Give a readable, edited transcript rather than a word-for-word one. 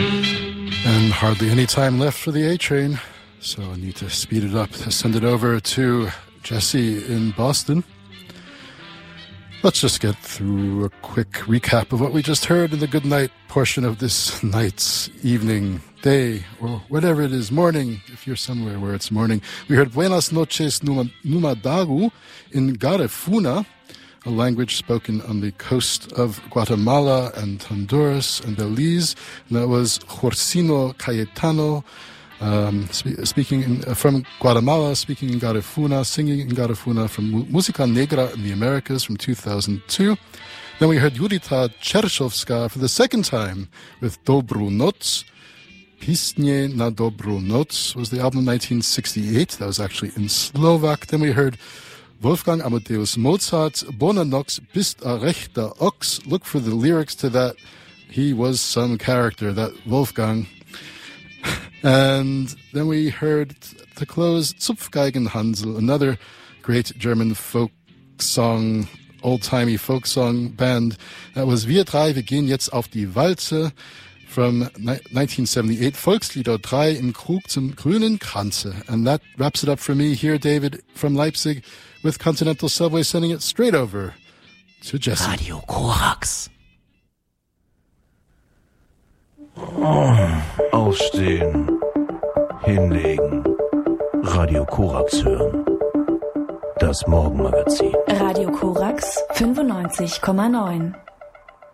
And hardly any time left for the A train, so I need to speed it up, send it over to Jesse in Boston. Let's just get through a quick recap of what we just heard in the good night portion of this night's evening, day, or whatever it is, morning, if you're somewhere where it's morning. We heard Buenas noches Numadagu in Garifuna, a language spoken on the coast of Guatemala and Honduras and Belize. And that was Jorsino Cayetano, speaking from Guatemala, speaking in Garifuna, singing in Garifuna from Música Negra in the Americas from 2002. Then we heard Judita Cheršovská for the second time with Dobru Noc. Písně na Dobru Noc was the album 1968. That was actually in Slovak. Then we heard Wolfgang Amadeus Mozart, Bona Nox bist a rechter Ochs. Look for the lyrics to that. He was some character, that Wolfgang. And then we heard, to close, Zupfgeigenhansel, another great German folk song, old-timey folk song band. That was Wir drei, wir gehen jetzt auf die Walze from 1978, Volkslieder 3 im Krug zum grünen Kranze. And that wraps it up for me here, David, from Leipzig, with Continental Subway sending it straight over to Jesse. Radio Korax. Aufstehen, hinlegen, Radio Korax hören. Das Morgenmagazin. Radio Korax 95,9.